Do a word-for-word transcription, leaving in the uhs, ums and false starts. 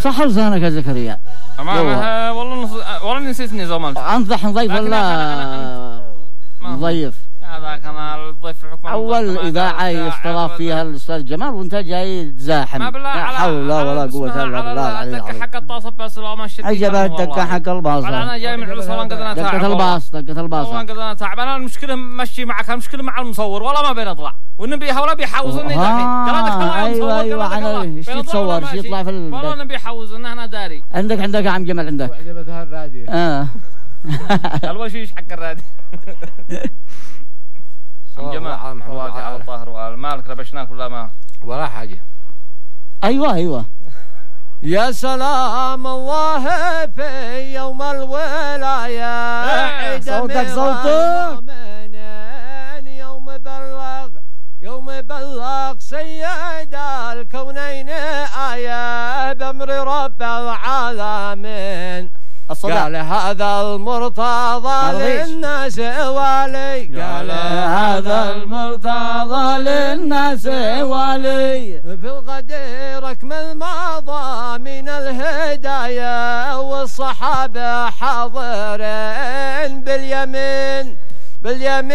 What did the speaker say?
صح لسانك يا زكريا. ما والله نص... والله نسيتني زمان. انت ضحن ضيف ولا ضيف؟ هذاك انا الضيف في حكم اول اذاعه يستضاف فيها الاستاذ جمال وانت جاي تزاحم. ما بالله لا حول ولا قوه الا بالله العلي العظيم. حق الطاسه بس لو ما شدت عجبتك حق الباص. انا جاي من عصران قد انا تعب. دقه الباص دقه الباص والله قد انا تعب. انا المشكله ماشي معك، المشكله مع المصور والله ما بين اطلع والنبي ولا بيحوزني دحين. ايوه ايوه انا ايش تتصور ايش يطلع في البيت؟ والله النبي يحوز انه انا داري. عندك عندك يا عم جمال عندك. وعجبك هالراديو. اه قال وش ايش حق الراديو. عم جمال حواتي على الطاهر والمالك ربشناك ولا ما ولا حاجه. ايوه ايوه. يا سلام الله في يوم الولاية. صوتك صوتك. يوم بلغ يوم بلغ سيد الكونين آية بأمر رب العالمين. قال هذا المرتضى للناس والي. قال هذا المرتضى للناس والي. في الغدير اكمل مضى من الهدايا والصحابه حاضرين باليمين باليمين.